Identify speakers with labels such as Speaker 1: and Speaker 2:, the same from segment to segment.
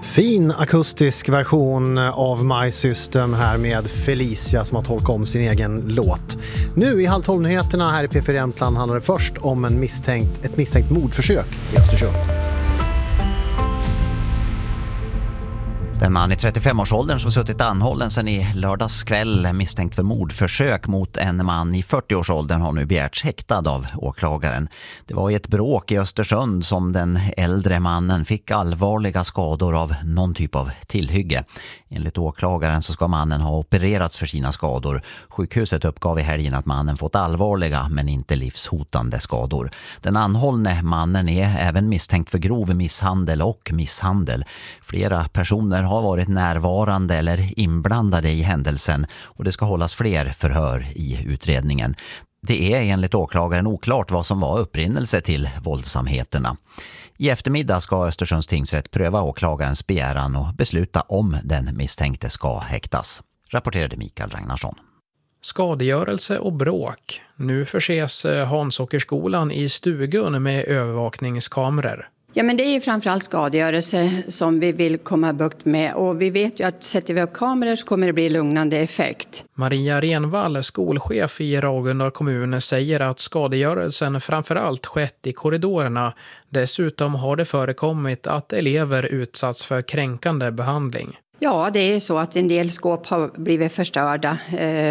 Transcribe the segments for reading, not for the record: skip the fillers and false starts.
Speaker 1: Fin akustisk version av My System här med Felicia som har tolkat om sin egen låt. Nu i 12:30 här i P4 Jämtland handlar det först om ett misstänkt mordförsök i Östersund.
Speaker 2: Den man i 35-årsåldern som suttit anhållen sedan i lördagskväll misstänkt för mordförsök mot en man i 40-årsåldern har nu begärts häktad av åklagaren. Det var i ett bråk i Östersund som den äldre mannen fick allvarliga skador av någon typ av tillhygge. Enligt åklagaren så ska mannen ha opererats för sina skador. Sjukhuset uppgav i helgen att mannen fått allvarliga men inte livshotande skador. Den anhållne mannen är även misstänkt för grov misshandel och misshandel. Flera personer har varit närvarande eller inblandade i händelsen och det ska hållas fler förhör i utredningen. Det är enligt åklagaren oklart vad som var upprinnelse till våldsamheterna. I eftermiddag ska Östersunds tingsrätt pröva åklagarens begäran och besluta om den misstänkte ska häktas, rapporterade Mikael Ragnarsson.
Speaker 3: Skadegörelse och bråk. Nu förses Hansåkerskolan i Stugun med övervakningskameror.
Speaker 4: Ja, men det är ju framförallt skadegörelse som vi vill komma bukt med. Och vi vet ju att sätter vi upp kameror så kommer det bli lugnande effekt.
Speaker 3: Maria Renvall, skolchef i Ragunda kommun, säger att skadegörelsen framförallt skett i korridorerna. Dessutom har det förekommit att elever utsatts för kränkande behandling.
Speaker 4: Ja, det är så att en del skåp har blivit förstörda.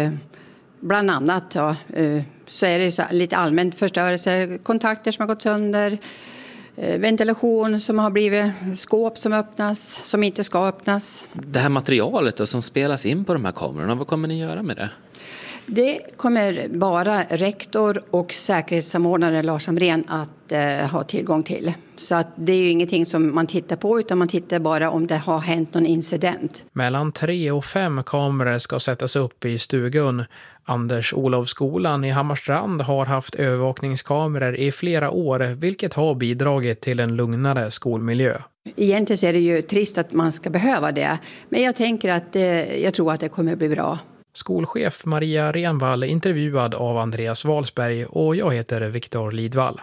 Speaker 4: Bland annat så är det så lite allmänt förstörelse, kontakter som har gått sönder. Ventilation som har blivit, skåp som öppnas, som inte ska öppnas.
Speaker 5: Det här materialet då, som spelas in på de här kamerorna, vad kommer ni göra med det?
Speaker 4: Det kommer bara rektor och säkerhetssamordnare Lars Amrén att ha tillgång till. Så att det är ju ingenting som man tittar på utan man tittar bara om det har hänt någon incident.
Speaker 3: Mellan 3 och 5 kameror ska sättas upp i Stugun. Anders Olofsskolan i Hammarstrand har haft övervakningskameror i flera år, vilket har bidragit till en lugnare skolmiljö.
Speaker 4: Egentligen så är det ju trist att man ska behöva det, men jag tänker att jag tror att det kommer att bli bra.
Speaker 3: Skolchef Maria Renvall är intervjuad av Andreas Walsberg och jag heter Viktor Lidvall.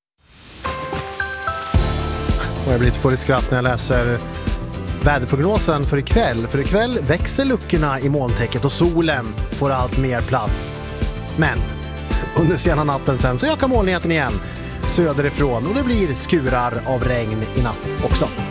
Speaker 1: Och jag blir lite full i skratt när jag läser väderprognosen för ikväll. För ikväll växer luckorna i molntäcket och solen får allt mer plats. Men under sena natten sen så ökar molnigheten igen söderifrån och det blir skurar av regn i natt också.